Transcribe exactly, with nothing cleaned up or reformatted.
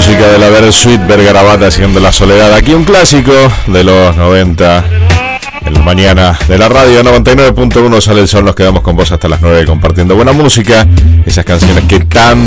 música de la Bersuit Vergarabat haciendo La Soledad. Aquí un clásico de los noventa. En la mañana de la radio noventa y nueve punto uno Sale el Sol. Nos quedamos con vos hasta las nueve compartiendo buena música. Esas canciones que tan